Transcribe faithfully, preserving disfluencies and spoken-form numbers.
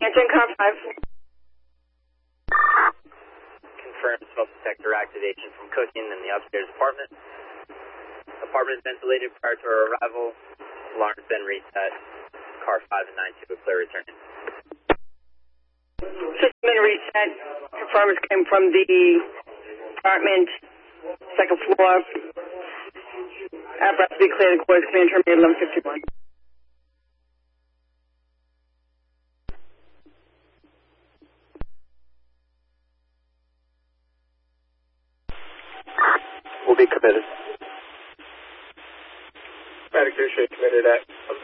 Attention, car five. Confirmed smoke detector activation from cooking in the upstairs apartment. Apartment is ventilated prior to our arrival. Alarm's been reset. Car five and nine two, a clear return. System been reset. Confirmers came from the apartment, second floor. Apparatus to be cleared. The court is clear and terminated eleven fifty-one. Will be committed. Static three should be committed at